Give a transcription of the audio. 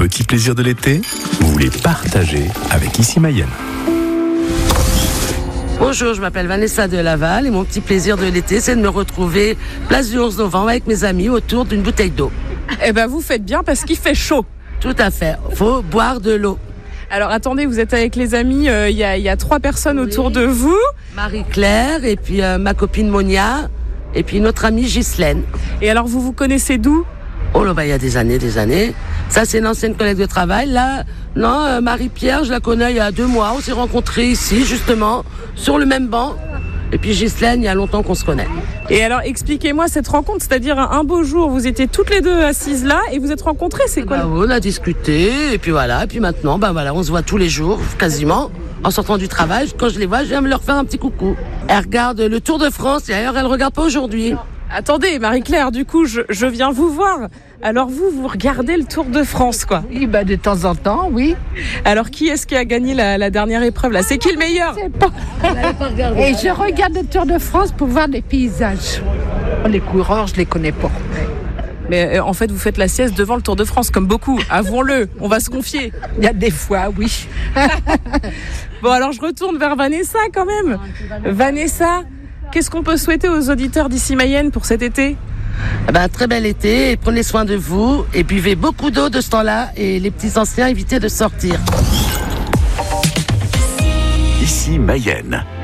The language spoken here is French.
petits plaisirs de l'été, vous les partagez avec Ici Mayenne. Bonjour, je m'appelle Vanessa de Laval et mon petit plaisir de l'été, c'est de me retrouver place du 11 novembre avec mes amis autour d'une bouteille d'eau. Eh ben, vous faites bien parce qu'il fait chaud. Tout à fait, faut boire de l'eau. Alors attendez, vous êtes avec les amis, il y a 3 personnes autour de vous. Marie-Claire et puis ma copine Monia et puis notre amie Ghislaine. Et alors vous vous connaissez d'où ? Oh là, il y a des années. Ça, c'est une ancienne collègue de travail. Là, non, Marie-Pierre, je la connais il y a 2 mois. On s'est rencontrés ici, justement, sur le même banc. Et puis Ghislaine, il y a longtemps qu'on se connaît. Et alors, expliquez-moi cette rencontre, c'est-à-dire un beau jour, vous étiez toutes les deux assises là et vous êtes rencontrées, c'est quoi ? On a discuté, et puis voilà. Et puis maintenant, on se voit tous les jours, quasiment. En sortant du travail, quand je les vois, je viens me leur faire un petit coucou. Elle regarde le Tour de France, et d'ailleurs, elle ne regarde pas aujourd'hui. Attendez, Marie-Claire, du coup, je viens vous voir. Alors vous regardez le Tour de France, quoi. Oui, de temps en temps, oui. Alors qui est-ce qui a gagné la dernière épreuve, là ? C'est qui le meilleur ? Je sais pas. Et je regarde le Tour de France pour voir les paysages. Les coureurs, je les connais pas. Mais en fait, vous faites la sieste devant le Tour de France, comme beaucoup. Avouons-le, on va se confier. Il y a des fois, oui. Bon, alors je retourne vers Vanessa, quand même. Vanessa, qu'est-ce qu'on peut souhaiter aux auditeurs d'Ici Mayenne pour cet été ? Très bel été, et prenez soin de vous et buvez beaucoup d'eau de ce temps-là et les petits anciens, évitez de sortir. Ici Mayenne.